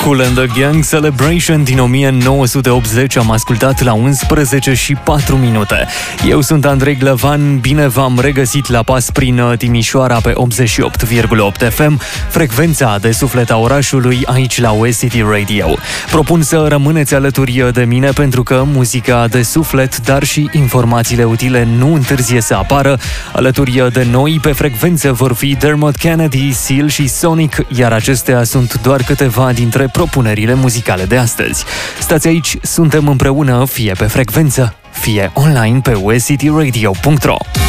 Kool and the Gang, Celebration din 1980 am ascultat la 11 și 4 minute. Eu sunt Andrei Glăvan, bine v-am regăsit la pas prin Timișoara pe 88,8 FM, frecvența de suflet a orașului aici la West City Radio. Propun să rămâneți alături de mine pentru că muzica de suflet, dar și informațiile utile nu întârzie să apară. Alături de noi pe frecvență vor fi Dermot Kennedy, Seal și Sonic, iar acestea sunt doar câteva dintre propunerile muzicale de astăzi. Stați aici, suntem împreună, fie pe frecvență, fie online pe westcityradio.ro.